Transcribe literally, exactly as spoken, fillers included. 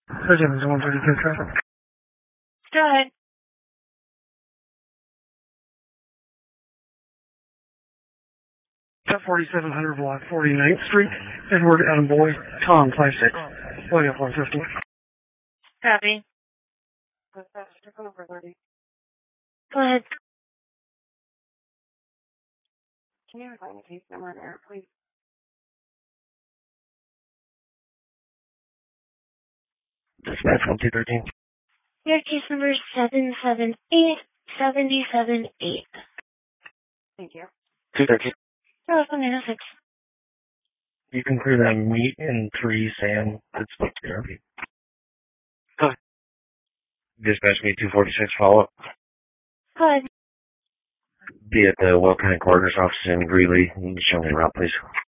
Surgeon is one thirty-two traffic. Go ahead. forty-seven hundred block forty-ninth Street, Edward Adam Boy, Tom five six, William four fifty. Copy. Go ahead. Can you find the case number in there, please? Dispatch one two thirteen. Your case number is seven seven eight seven seven eight. Thank you. two thirteen. You're welcome, nine oh six. You can clear that meet in three, Sam. It's supposed to be R P. Go ahead. Dispatch me two forty-six, follow up. Go ahead. Be at the Will County Coroner's office in Greeley. You can show me around, please.